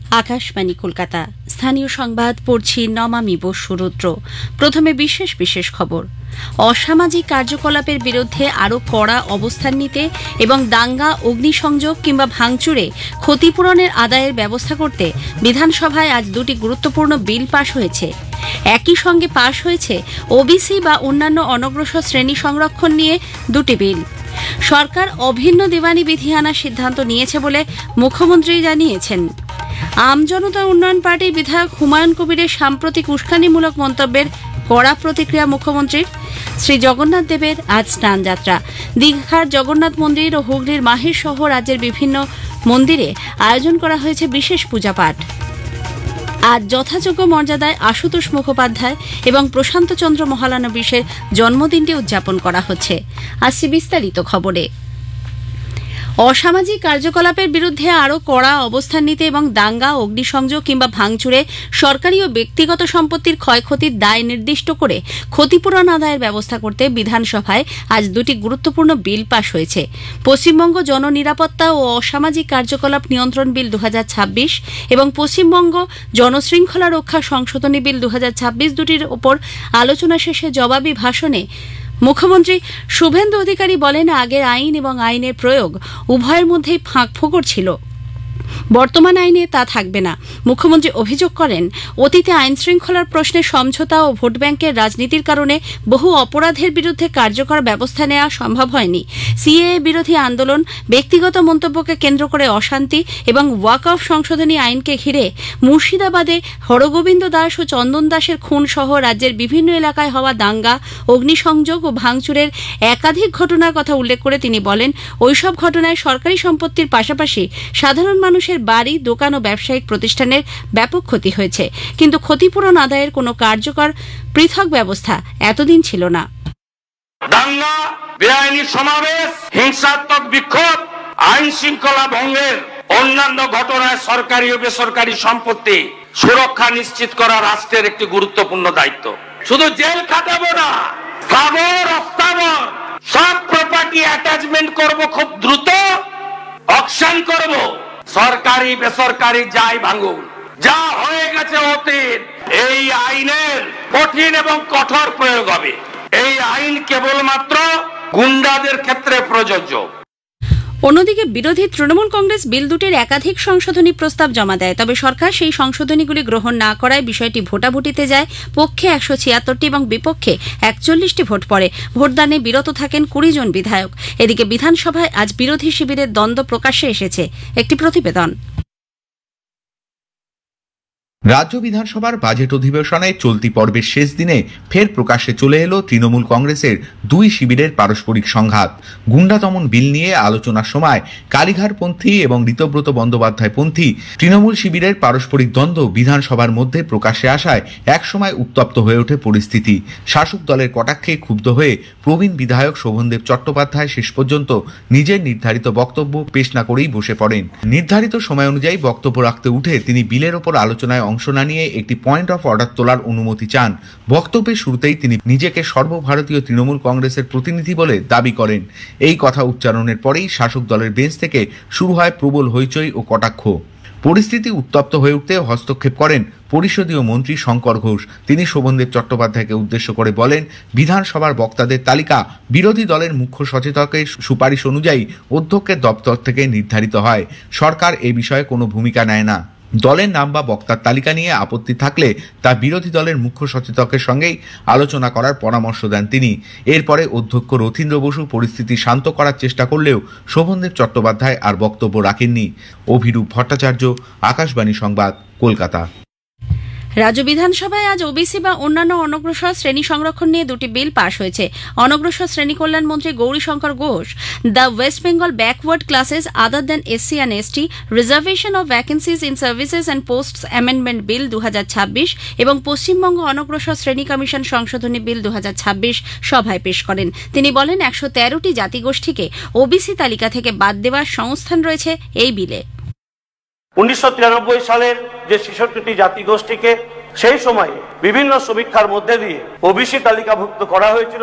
আকাশবাণী কলকাতা স্থানীয় সংবাদ পড়ছি নমামি বসুরুদ্র। প্রথমে বিশেষ বিশেষ খবর। অসামাজিক কার্যকলাপের বিরুদ্ধে আরও কড়া অবস্থান নিতে এবং দাঙ্গা, অগ্নিসংযোগ কিংবা ভাঙচুরে ক্ষতিপূরণের আদায়ের ব্যবস্থা করতে বিধানসভায় আজ দুটি গুরুত্বপূর্ণ বিল পাশ হয়েছে। একই সঙ্গে পাশ হয়েছে ওবিসি বা অন্যান্য অনগ্রসর শ্রেণী সংরক্ষণ নিয়ে দুটি বিল। সরকার অভিন্ন দেওয়ানি বিধি আনার সিদ্ধান্ত নিয়েছে বলে মুখ্যমন্ত্রী জানিয়েছেন। আমজনতা উন্নয়ন পার্টির বিধায়ক হুমায়ুন কবিরের সাম্প্রতিক উস্কানিমূলক মন্তব্যের কড়া প্রতিক্রিয়া মুখ্যমন্ত্রীর। শ্রী জগন্নাথ দেবের আজ স্নানযাত্রা। দীঘার জগন্নাথ মন্দির ও হুগলির মাহেশ সহ রাজ্যের বিভিন্ন মন্দিরে আয়োজন করা হয়েছে বিশেষ পূজাপাঠ। আজ যথাযোগ্য মর্যাদায় আশুতোষ মুখোপাধ্যায় এবং প্রশান্ত চন্দ্র মহালানবিশের জন্মদিনটি উদযাপন করা হচ্ছে। আসছি বিস্তারিত খবরে। অসামাজিক কার্যকলাপের বিরুদ্ধে আরও কড়া অবস্থান নিতে এবং দাঙ্গা, অগ্নিসংযোগ কিংবা ভাঙচুরে সরকারি ও ব্যক্তিগত সম্পত্তির ক্ষয়ক্ষতির দায় নির্দিষ্ট করে ক্ষতিপূরণ আদায়ের ব্যবস্থা করতে বিধানসভায় আজ দুটি গুরুত্বপূর্ণ বিল পাশ হয়েছে। পশ্চিমবঙ্গ জননিরাপত্তা ও অসামাজিক কার্যকলাপ নিয়ন্ত্রণ বিল 2026 এবং পশ্চিমবঙ্গ জনশৃঙ্খলা রক্ষা সংশোধনী বিল 2026 দুটির ওপর আলোচনা শেষে জবাবি ভাষণে মুখ্যমন্ত্রী শুভেন্দু অধিকারী বলেন, আগের আইন এবং আইনের প্রয়োগ উভয়ের মধ্যেই ফাঁকফোকর ছিল, বর্তমান আইনে তা থাকবে না। মুখ্যমন্ত্রী অভিযোগ করেন, অতীতে আইন শৃঙ্খলার প্রশ্নে সমঝোতা ও ভোট ব্যাংকের রাজনীতির কারণে বহু অপরাধের বিরুদ্ধে কার্যকর ব্যবস্থা নেওয়া সম্ভব হয়নি। সিএএ বিরোধী আন্দোলন, ব্যক্তিগত মন্তব্যকে কেন্দ্র করে অশান্তি এবং ওয়াকফ সংশোধনী আইনকে ঘিরে মুর্শিদাবাদে হরগোবিন্দ দাস ও চন্দন দাসের খুন সহ রাজ্যের বিভিন্ন এলাকায় হওয়া দাঙ্গা, অগ্নিসংযোগ ও ভাঙচুরের একাধিক ঘটনার কথা উল্লেখ করে তিনি বলেন, ওইসব ঘটনায় সরকারি সম্পত্তির পাশাপাশি সাধারণ মানুষের বাড়ি, দোকান ও ব্যবসায়িক প্রতিষ্ঠানের ব্যাপক ক্ষতি হয়েছে, কিন্তু ক্ষতিপূরণ আদায়ের কোনো কার্যকর পৃথক ব্যবস্থা এতদিন ছিল না। দাঙ্গা, বেআইনি সমাবেশ, হিংসাত্মক বিক্ষোভ, আইন শৃঙ্খলা ভঙ্গের অন্যান্য ঘটনায় সরকারি ও বেসরকারি সম্পত্তি সুরক্ষা নিশ্চিত করা রাষ্ট্রের একটি গুরুত্বপূর্ণ দায়িত্ব। শুধু জেল খাটাবো না, স্থাবর অস্থাবর সব প্রপার্টি অ্যাটাচমেন্ট করব, খুব দ্রুত অকশন করব। সরকারি বেসরকারি যাই ভাঙুন, যা হয়ে গেছে অতীত, এই আইনের কঠিন এবং কঠোর প্রয়োগ হবে। এই আইন কেবলমাত্র গুন্ডাদের ক্ষেত্রে প্রযোজ্য। অন্যদিকে বিরোধী তৃণমূল কংগ্রেস বিল দুটির একাধিক সংশোধনী প্রস্তাব জমা দেয়, তবে সরকার সেই সংশোধনীগুলি গ্রহণ না করায় বিষয়টি ভোটাভুটিতে যায়। পক্ষে 176টি এবং বিপক্ষে 41টি ভোট পড়ে। ভোটদানে বিরত থাকেন 20 জন বিধায়ক। এদিকে বিধানসভায় আজ বিরোধী শিবিরের দ্বন্দ্ব প্রকাশ্যে এসেছে। একটি প্রতিবেদন। রাজ্য বিধানসভার বাজেট অধিবেশনে চলতি পর্বের শেষ দিনে ফের প্রকাশ্যে চলে এলো তৃণমূল কংগ্রেসের দুই শিবিরের পারস্পরিক সংঘাত। গুন্ডা দমন বিল নিয়ে আলোচনার সময় কালীঘাটপন্থী এবং ঋতব্রত বন্দ্যোপাধ্যায়পন্থী তৃণমূল শিবিরের পারস্পরিক দ্বন্দ্ব বিধানসভার মধ্যে প্রকাশ্যে আসায় একসময় উত্তপ্ত হয়ে ওঠে পরিস্থিতি। শাসক দলের কটাক্ষে ক্ষুব্ধ হয়ে প্রবীণ বিধায়ক শোভনদেব চট্টোপাধ্যায় শেষ পর্যন্ত নিজের নির্ধারিত বক্তব্য পেশ না করেই বসে পড়েন। নির্ধারিত সময় অনুযায়ী বক্তব্য রাখতে উঠে তিনি বিলের ওপর আলোচনায় অংশ না নিয়ে একটি পয়েন্ট অফ অর্ডার তোলার অনুমতি চান। বক্তব্যের শুরুতেই তিনি নিজেকে সর্বভারতীয় তৃণমূল কংগ্রেসের প্রতিনিধি বলে দাবি করেন। এই কথা উচ্চারণের পরেই শাসক দলের বেঞ্চ থেকে শুরু হয় প্রবল হইচই ও কটাক্ষ। পরিস্থিতি উত্তপ্ত হয়ে উঠতে হস্তক্ষেপ করেন পরিষদীয় মন্ত্রী শঙ্কর ঘোষ। তিনি শোভনদেব চট্টোপাধ্যায়কে উদ্দেশ্য করে বলেন, বিধানসভার বক্তাদের তালিকা বিরোধী দলের মুখ্য সচেতকের সুপারিশ অনুযায়ী অধ্যক্ষের দপ্তর থেকে নির্ধারিত হয়। সরকার এ বিষয়ে কোনো ভূমিকা নেয় না। দলের নাম বা বক্তার তালিকা নিয়ে আপত্তি থাকলে তা বিরোধী দলের মুখ্য সচেতকের সঙ্গেই আলোচনা করার পরামর্শ দেন তিনি। এরপরে অধ্যক্ষ রথীন্দ্র বসু পরিস্থিতি শান্ত করার চেষ্টা করলেও শোভনদেব চট্টোপাধ্যায় আর বক্তব্য রাখেননি। অভিরূপ ভট্টাচার্য, আকাশবাণী সংবাদ, কলকাতা। রাজ্য বিধানসভায় আজ ওবিসি বা অন্যান্য অনগ্রসর শ্রেণী সংরক্ষণ নিয়ে দুটি বিল পাশ হয়েছে। অনগ্রসর শ্রেণী কল্যাণ মন্ত্রী Gourishankar Ghosh the West Bengal backward classes other then SC and ST reservation of vacancies in services and posts amendment bill 2026 এবং পশ্চিমবঙ্গ অনগ্রসর শ্রেণী কমিশন সংশোধনী বিল 2026 সভায় পেশ করেন। তিনি বলেন, 113টি জাতিগোষ্ঠীকে ওবিসি তালিকা থেকে বাদ দেওয়ার সংস্থান রয়েছে এই বিলে। 1993 সালের যে 66টি জাতিগোষ্ঠীকে সেই সময় বিভিন্ন সমীক্ষার মধ্যে দিয়ে ওবিসি তালিকাভুক্ত করা হয়েছিল।